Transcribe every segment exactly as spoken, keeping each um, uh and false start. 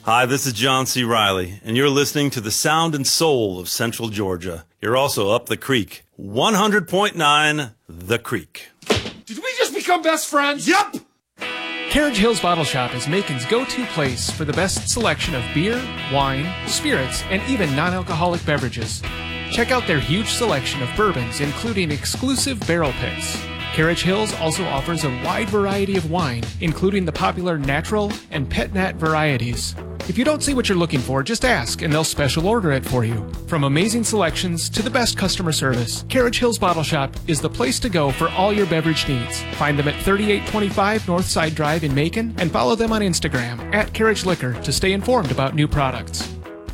Hi, this is John C. Riley, and you're listening to the sound and soul of Central Georgia. You're also up the creek. one hundred point nine The Creek. Did we just become best friends? Yup! Carriage Hills Bottle Shop is Macon's go-to place for the best selection of beer, wine, spirits, and even non-alcoholic beverages. Check out their huge selection of bourbons, including exclusive barrel picks. Carriage Hills also offers a wide variety of wine, including the popular natural and pet nat varieties. If you don't see what you're looking for, just ask and they'll special order it for you. From amazing selections to the best customer service, Carriage Hills Bottle Shop is the place to go for all your beverage needs. Find them at thirty-eight twenty-five Northside Drive in Macon and follow them on Instagram at Carriage Liquor to stay informed about new products.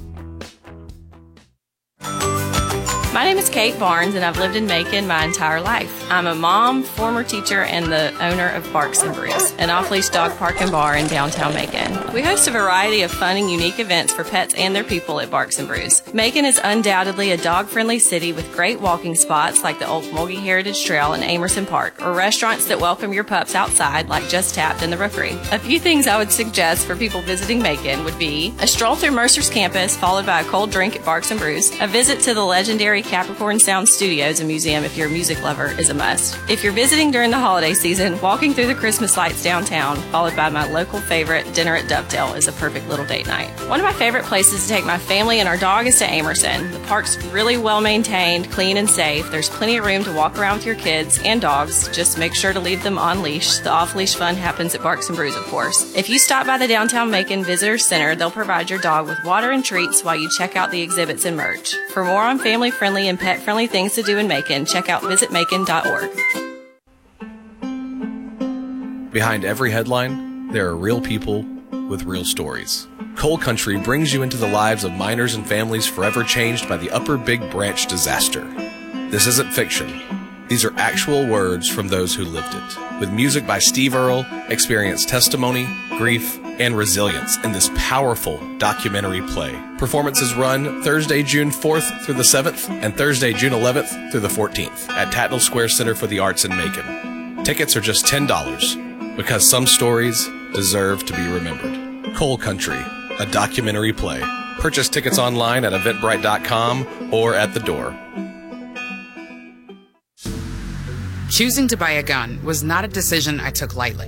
My name is Kate Barnes, and I've lived in Macon my entire life. I'm a mom, former teacher, and the owner of Barks and Brews, an off-leash dog park and bar in downtown Macon. We host a variety of fun and unique events for pets and their people at Barks and Brews. Macon is undoubtedly a dog-friendly city with great walking spots like the Old Mulgee Heritage Trail and Amerson Park, or restaurants that welcome your pups outside like Just Tapped and the Rookery. A few things I would suggest for people visiting Macon would be a stroll through Mercer's campus, followed by a cold drink at Barks and Brews, a visit to the legendary Capricorn Sound Studios and Museum if you're a music lover is a must. If you're visiting during the holiday season, walking through the Christmas lights downtown, followed by my local favorite, dinner at Dovetail, is a perfect little date night. One of my favorite places to take my family and our dog is to Amerson. The park's really well maintained, clean, and safe. There's plenty of room to walk around with your kids and dogs. Just make sure to leave them on leash. The off-leash fun happens at Barks and Brews, of course. If you stop by the Downtown Macon Visitor Center, they'll provide your dog with water and treats while you check out the exhibits and merch. For more on family-friendly and pet-friendly things to do in Macon, check out visit macon dot org. Behind every headline, there are real people with real stories. Coal Country brings you into the lives of miners and families forever changed by the Upper Big Branch disaster. This isn't fiction. These are actual words from those who lived it. With music by Steve Earle, experience testimony, grief, and resilience in this powerful documentary play. Performances run Thursday, June fourth through the seventh and Thursday, June eleventh through the fourteenth at Tatnall Square Center for the Arts in Macon. Tickets are just ten dollars because some stories deserve to be remembered. Coal Country, a documentary play. Purchase tickets online at eventbrite dot com or at the door. Choosing to buy a gun was not a decision I took lightly.